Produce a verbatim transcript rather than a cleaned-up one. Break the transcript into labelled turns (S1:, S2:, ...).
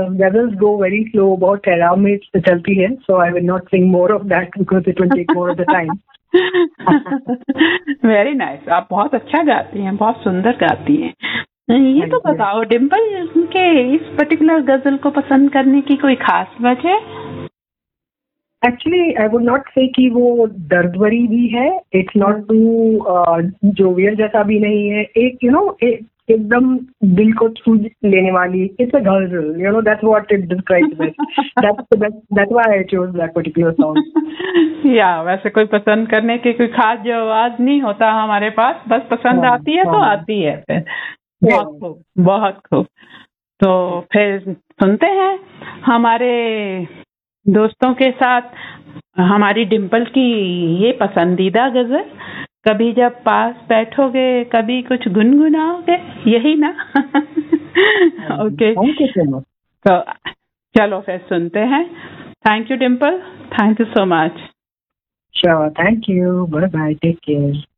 S1: Ghazals go very slow, बहुत ठहराव में चलती है, सो I will not Singh more of that because it will take more of the time.
S2: Very nice, आप बहुत अच्छा गाती हैं, बहुत सुंदर गाती हैं। ये तो बताओ डिम्पल के इस पर्टिकुलर गजल को पसंद करने की कोई खास वजह?
S1: एक्चुअली आई वुड नॉट से कि वो दर्द भरी भी है, इट्स नॉट टू जोवियल जैसा भी नहीं है, एक यू नो एकदम दिल को छू लेने वाली, इट्स अ गजल, you know that's what it describes best, that's that that's why I chose that particular song.
S2: या वैसे कोई पसंद करने की कोई खास जवाब नहीं होता हमारे पास, बस पसंद
S1: हाँ,
S2: आती है तो
S1: हाँ,
S2: आती है। फिर बहुत खूब, बहुत खूब। तो फिर सुनते हैं हमारे दोस्तों के साथ हमारी डिम्पल की ये पसंदीदा गजल। कभी जब पास बैठोगे कभी कुछ गुनगुनाओगे, यही ना? ओके, तो चलो फिर सुनते हैं। Thank you Dimple, thank you so much.
S1: Sure, thank you, bye bye, take care.